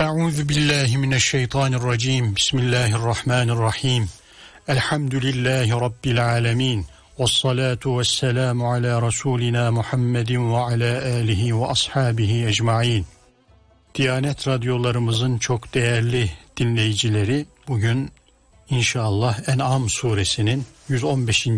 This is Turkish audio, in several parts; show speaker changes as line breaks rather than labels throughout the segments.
Euzu billahi mineşşeytanirracim. Bismillahirrahmanirrahim. Elhamdülillahi rabbil alamin. Vessalatu vesselamu ala rasulina Muhammedin ve ala alihi ve ashabihi ecmaîn. Diyanet radyolarımızın çok değerli dinleyicileri, bugün inşallah En'am suresinin 115.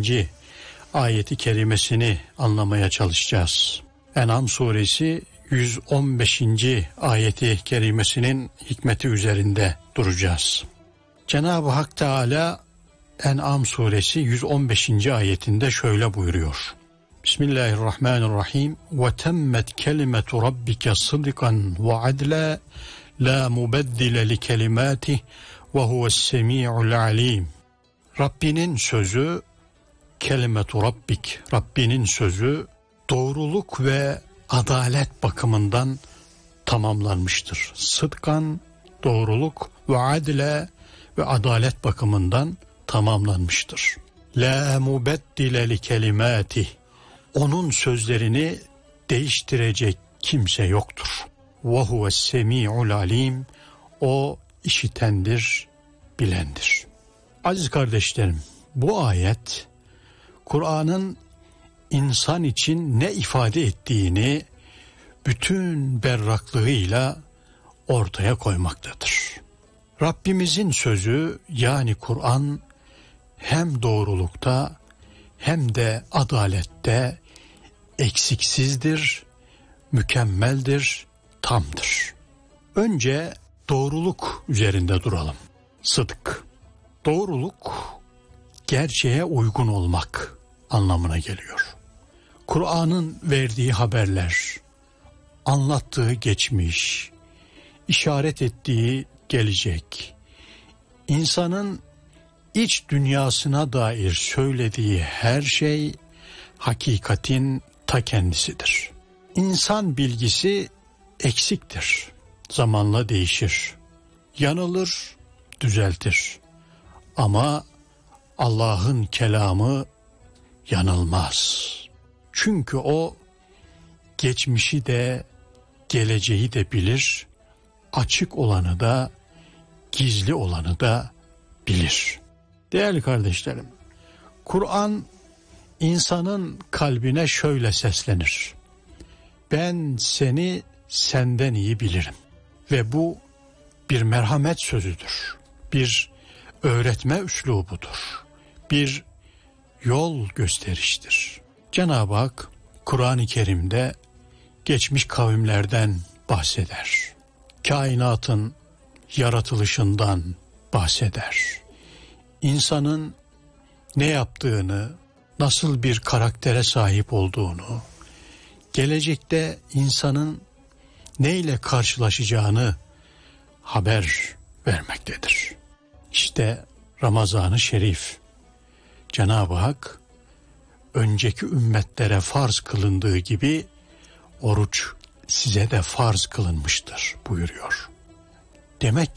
ayeti kerimesini anlamaya çalışacağız. En'am suresi 115. ayeti kerimesinin hikmeti üzerinde duracağız. Cenab-ı Hak Teala En'am suresi 115. ayetinde şöyle buyuruyor. Bismillahirrahmanirrahim. Ve temmet kelimetu rabbike sıdkan ve adla la mubeddile li kelimati ve huves-semi'ul alim. Rabbinin sözü, kelimetu rabbik, Rabbinin sözü doğruluk ve adalet bakımından tamamlanmıştır. Sıdkan, doğruluk, ve adle ve adalet bakımından tamamlanmıştır. La mubeddile li kelimati, onun sözlerini değiştirecek kimse yoktur. Ve huves-semi'ul alim, o işitendir, bilendir. Aziz kardeşlerim, bu ayet Kur'an'ın insan için ne ifade ettiğini bütün berraklığıyla ortaya koymaktadır. Rabbimizin sözü, yani Kur'an, hem doğrulukta hem de adalette eksiksizdir, mükemmeldir, tamdır. Önce doğruluk üzerinde duralım. Sıdk. Doğruluk, gerçeğe uygun olmak anlamına geliyor. Kur'an'ın verdiği haberler, anlattığı geçmiş, işaret ettiği gelecek, insanın iç dünyasına dair söylediği her şey hakikatin ta kendisidir. İnsan bilgisi eksiktir, zamanla değişir, yanılır, düzeltir. Ama Allah'ın kelamı yanılmaz. Çünkü o geçmişi de geleceği de bilir, açık olanı da gizli olanı da bilir. Değerli kardeşlerim, Kur'an insanın kalbine şöyle seslenir. Ben seni senden iyi bilirim. Ve bu bir merhamet sözüdür. Bir öğretme üslubudur. Bir yol gösteriştir. Cenab-ı Hak Kur'an-ı Kerim'de geçmiş kavimlerden bahseder. Kainatın yaratılışından bahseder. İnsanın ne yaptığını, nasıl bir karaktere sahip olduğunu, gelecekte insanın neyle karşılaşacağını haber vermektedir. İşte Ramazan-ı Şerif, Cenab-ı Hak önceki ümmetlere farz kılındığı gibi oruç size de farz kılınmıştır buyuruyor. Demek